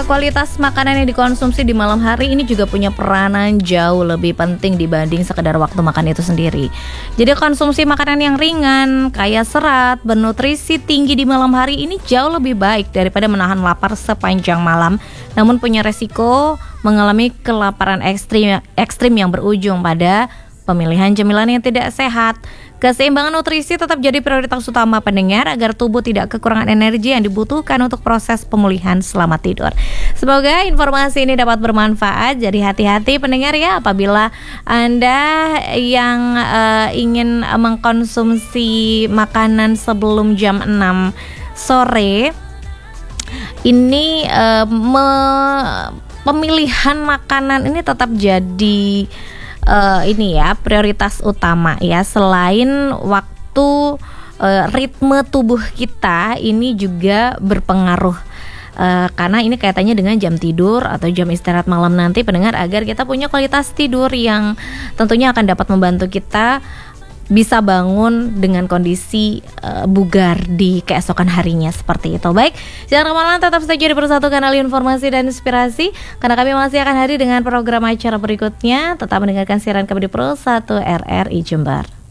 kualitas makanan yang dikonsumsi di malam hari ini juga punya peranan jauh lebih penting dibanding sekedar waktu makan itu sendiri. Jadi konsumsi makanan yang ringan, kaya serat, bernutrisi tinggi di malam hari ini jauh lebih baik daripada menahan lapar sepanjang malam, namun punya resiko mengalami kelaparan ekstrim yang berujung pada pemilihan cemilan yang tidak sehat. Keseimbangan nutrisi tetap jadi prioritas utama pendengar agar tubuh tidak kekurangan energi yang dibutuhkan untuk proses pemulihan selama tidur. Semoga informasi ini dapat bermanfaat. Jadi hati-hati pendengar ya, apabila Anda yang ingin mengkonsumsi makanan sebelum jam 6 sore ini pemilihan makanan ini tetap jadi ini ya prioritas utama ya. Selain waktu, ritme tubuh kita ini juga berpengaruh, karena ini kaitannya dengan jam tidur atau jam istirahat malam nanti pendengar, agar kita punya kualitas tidur yang tentunya akan dapat membantu kita bisa bangun dengan kondisi bugar di keesokan harinya seperti itu. Baik, jangan kemana-mana, tetap saja di Persatu Kanal Informasi dan Inspirasi, karena kami masih akan hadir dengan program acara berikutnya. Tetap mendengarkan siaran kami di Pro 1 RRI Jember.